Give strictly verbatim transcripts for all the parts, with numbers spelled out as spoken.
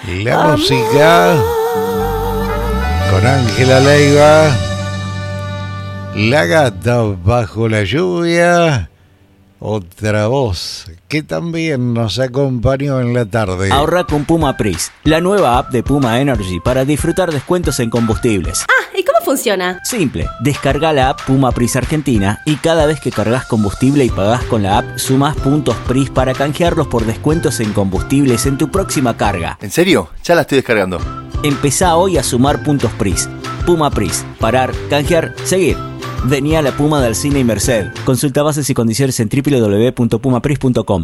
La música con Ángela Leiva, La Gata Bajo la Lluvia, otra voz que también nos acompañó en la tarde. Ahorra con Puma Pris, la nueva app de Puma Energy para disfrutar descuentos en combustibles. Ah, ¿y cómo funciona? Simple, descarga la app Puma Pris Argentina y cada vez que cargas combustible y pagás con la app, sumás puntos Pris para canjearlos por descuentos en combustibles en tu próxima carga. ¿En serio? Ya la estoy descargando. Empezá hoy a sumar puntos Pris. Puma Pris, parar, canjear, seguir. Vení a la Puma de Alsina y Merced. Consulta bases y condiciones en doble u doble u doble u punto puma pris punto com.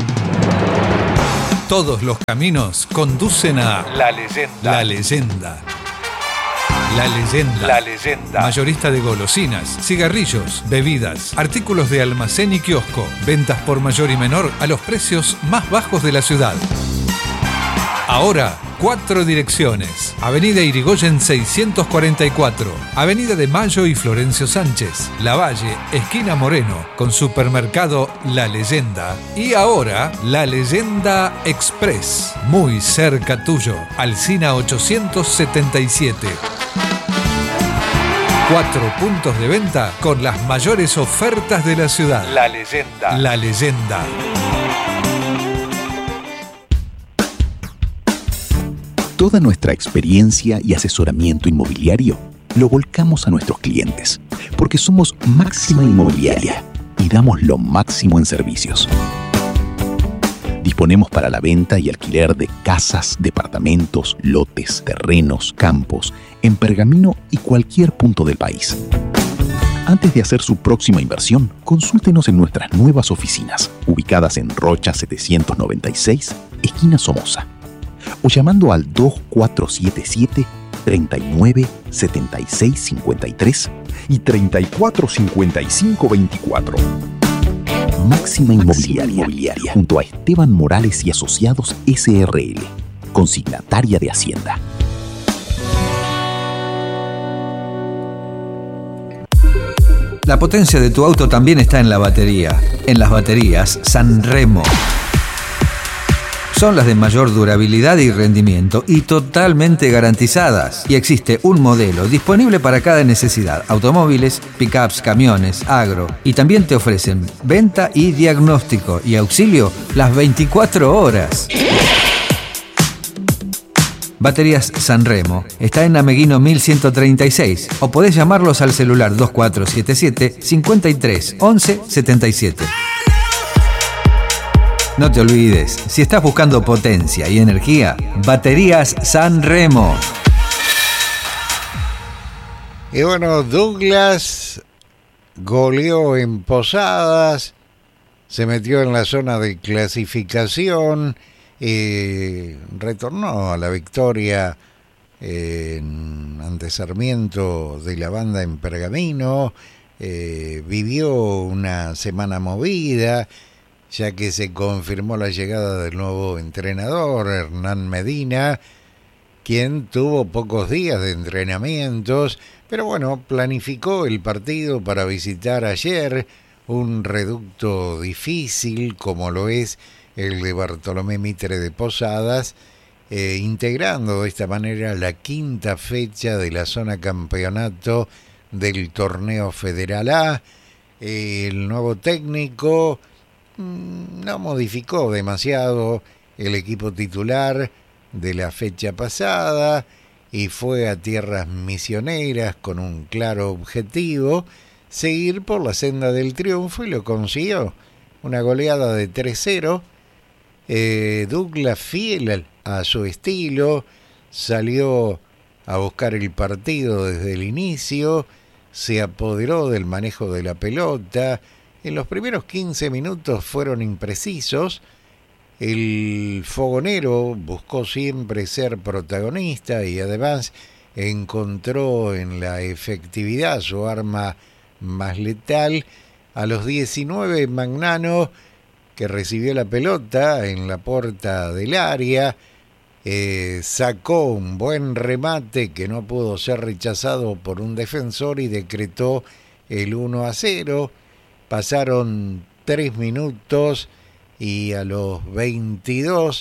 Todos los caminos conducen a La Leyenda. La Leyenda. La Leyenda. La Leyenda. Mayorista de golosinas, cigarrillos, bebidas, artículos de almacén y kiosco. Ventas por mayor y menor a los precios más bajos de la ciudad. Ahora, cuatro direcciones. Avenida Irigoyen seiscientos cuarenta y cuatro, Avenida de Mayo y Florencio Sánchez, Lavalle, esquina Moreno, con supermercado La Leyenda. Y ahora, La Leyenda Express, muy cerca tuyo, Alsina ochocientos setenta y siete. Cuatro puntos de venta con las mayores ofertas de la ciudad. La Leyenda. La Leyenda. Toda nuestra experiencia y asesoramiento inmobiliario lo volcamos a nuestros clientes, porque somos Máxima Inmobiliaria y damos lo máximo en servicios. Disponemos para la venta y alquiler de casas, departamentos, lotes, terrenos, campos, en Pergamino y cualquier punto del país. Antes de hacer su próxima inversión, consúltenos en nuestras nuevas oficinas, ubicadas en Rocha setecientos noventa y seis, esquina Somoza, o llamando al dos cuatro siete siete, tres nueve, siete seis cinco tres y treinta y cuatro cincuenta y cinco veinticuatro. Máxima Inmobiliaria, Inmobiliaria, junto a Esteban Morales y Asociados S R L, consignataria de Hacienda. La potencia de tu auto también está en la batería. En las baterías Sanremo. Son las de mayor durabilidad y rendimiento y totalmente garantizadas. Y existe un modelo disponible para cada necesidad. Automóviles, pickups, camiones, agro. Y también te ofrecen venta y diagnóstico y auxilio las veinticuatro horas. Baterías Sanremo. Está en Ameguino mil ciento treinta y seis. O podés llamarlos al celular dos cuatro siete siete, cinco tres, once, setenta y siete. No te olvides, si estás buscando potencia y energía, Baterías Sanremo. Y bueno, Douglas goleó en Posadas, se metió en la zona de clasificación y retornó a la victoria en, ante Sarmiento de la Banda en Pergamino. Eh, vivió una semana movida, ya que se confirmó la llegada del nuevo entrenador, Hernán Medina, quien tuvo pocos días de entrenamientos, pero bueno, planificó el partido para visitar ayer un reducto difícil como lo es el de Bartolomé Mitre de Posadas, eh, integrando de esta manera la quinta fecha de la zona campeonato del torneo Federal A. El nuevo técnico no modificó demasiado el equipo titular de la fecha pasada y fue a tierras misioneras con un claro objetivo: seguir por la senda del triunfo, y lo consiguió. Una goleada de tres cero. Eh, Douglas, fiel a su estilo, salió a buscar el partido desde el inicio, se apoderó del manejo de la pelota. En los primeros quince minutos fueron imprecisos. El fogonero buscó siempre ser protagonista y además encontró en la efectividad su arma más letal. A los diecinueve, Magnano, que recibió la pelota en la puerta del área, eh, sacó un buen remate que no pudo ser rechazado por un defensor y decretó el uno a cero. Pasaron tres minutos y a los veintidós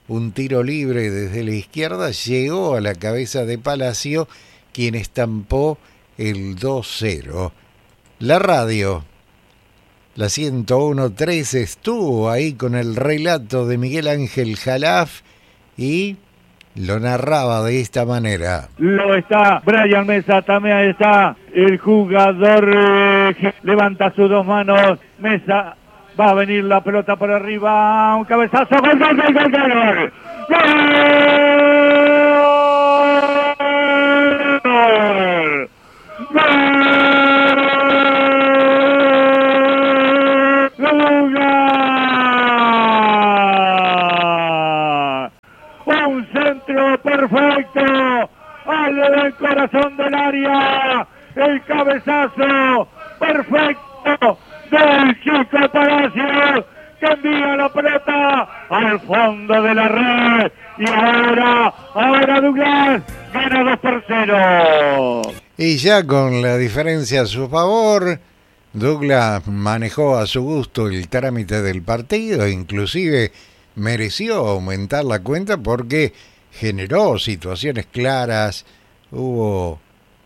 un tiro libre desde la izquierda, llegó a la cabeza de Palacio, quien estampó el dos cero. La radio, la ciento uno punto tres, estuvo ahí con el relato de Miguel Ángel Jalaf y lo narraba de esta manera. Lo está Brian Mesa, también está el jugador, eh, levanta sus dos manos, Mesa, va a venir la pelota por arriba, un cabezazo, gol, gol, gol, gol, gol, gol. ¡Gol! Un centro perfecto al corazón del área, el cabezazo perfecto del Chico Palacio, que envía la pelota al fondo de la red, y ahora, ahora Douglas gana dos por cero. Y ya con la diferencia a su favor, Douglas manejó a su gusto el trámite del partido, inclusive mereció aumentar la cuenta porque generó situaciones claras. Hubo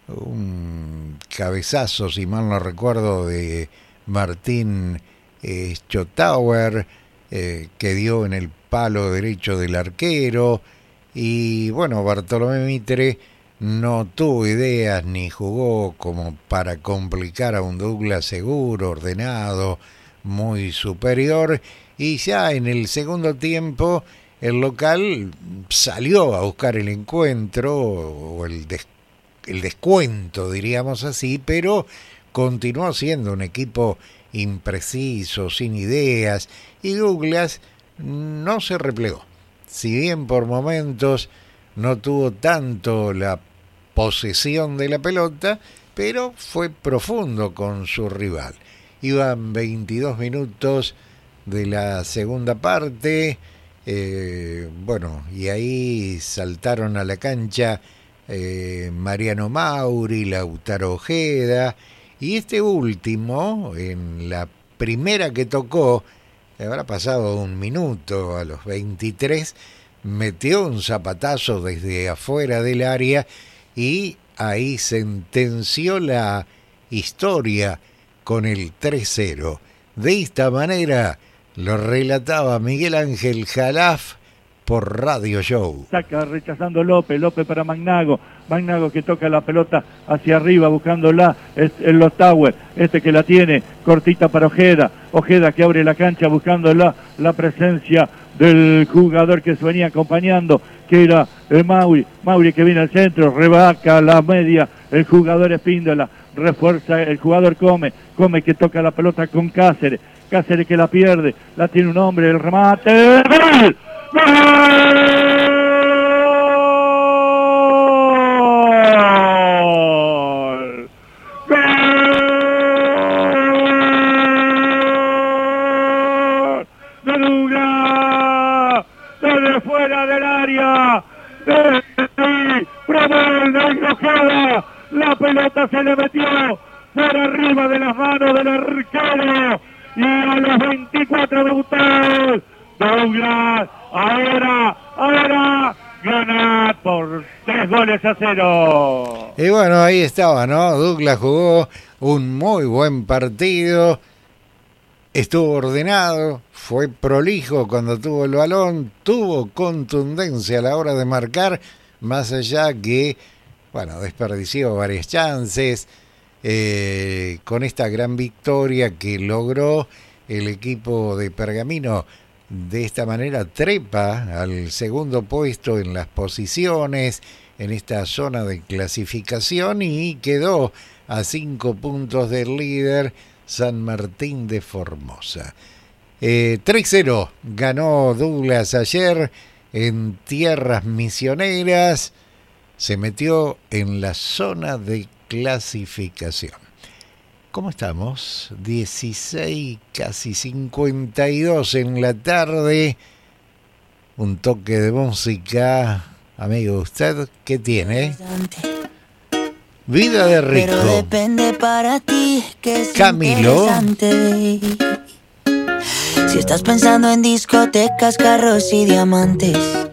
un cabezazo, si mal no recuerdo, de Martín eh, Schotauer, eh, que dio en el palo derecho del arquero, y bueno, Bartolomé Mitre no tuvo ideas ni jugó como para complicar a un Douglas seguro, ordenado, muy superior, y ya en el segundo tiempo el local salió a buscar el encuentro o el, des, el descuento, diríamos así, pero continuó siendo un equipo impreciso, sin ideas, y Douglas no se replegó. Si bien por momentos no tuvo tanto la posesión de la pelota, pero fue profundo con su rival. Iban veintidós minutos de la segunda parte, eh, bueno, y ahí saltaron a la cancha eh, Mariano Mauri, Lautaro Ojeda, y este último, en la primera que tocó, habrá pasado un minuto a los veintitrés, metió un zapatazo desde afuera del área y ahí sentenció la historia con el tres cero. De esta manera lo relataba Miguel Ángel Jalaf por Radio Show. Saca rechazando López, López para Magnago, Magnago que toca la pelota hacia arriba buscándola, es el Los Tower, este que la tiene, cortita para Ojeda, Ojeda que abre la cancha buscándola, la presencia del jugador que se venía acompañando, que era el Mauri, Mauri que viene al centro, rebaca la media, el jugador Espíndola, refuerza el jugador Come, Come que toca la pelota con Cáceres, Cáceres que la pierde, la tiene un hombre, el remate, ¡gol! ¡Gol! ¡Gol! ¡De Douglas! ¡Desde fuera del área! ¡Desde ahí! ¡Probó el Ojeda! La pelota se le metió por arriba de las manos del arquero, y a los veinticuatro minutos Douglas ahora, ahora gana por tres goles a cero. Y bueno, ahí estaba, ¿no? Douglas jugó un muy buen partido, estuvo ordenado, fue prolijo cuando tuvo el balón, tuvo contundencia a la hora de marcar, más allá que, bueno, desperdició varias chances. Eh, con esta gran victoria que logró el equipo de Pergamino, de esta manera trepa al segundo puesto en las posiciones en esta zona de clasificación y quedó a cinco puntos del líder San Martín de Formosa. eh, tres cero ganó Douglas ayer en tierras misioneras, se metió en la zona de clasificación. ¿Cómo estamos? dieciséis, casi cincuenta y dos en la tarde. Un toque de música. Amigo, ¿usted qué tiene? Vida de rico. Pero depende para ti que es Camilo. Si estás pensando en discotecas, carros y diamantes,